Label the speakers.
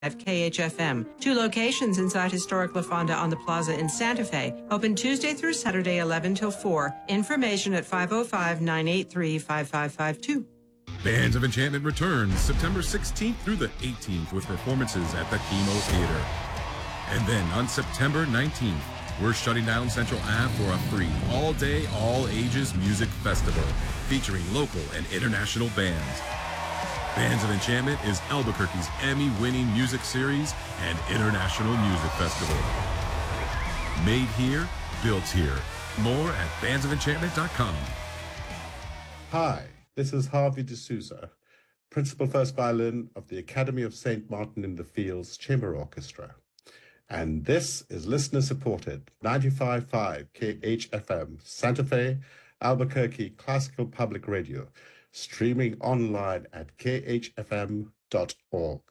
Speaker 1: KHFM. 2 locations inside historic La Fonda on the Plaza in Santa Fe. Open Tuesday through Saturday, 11 till 4. Information at 505-983-5552.
Speaker 2: Bands of Enchantment returns September 16th through the 18th with performances at the Chemo Theater. And then on September 19th, we're shutting down Central Ave for a free all-day, all-ages music festival featuring local and international bands. Bands of Enchantment is Albuquerque's Emmy-winning music series and international music festival. Made here, built here. More at bandsoфenchantment.com.
Speaker 3: Hi, this is Harvey D'Souza, Principal First Violin of the Academy of St. Martin in the Fields Chamber Orchestra. And this is listener-supported 95.5 KHFM, Santa Fe, Albuquerque Classical Public Radio, streaming online at khfm.org.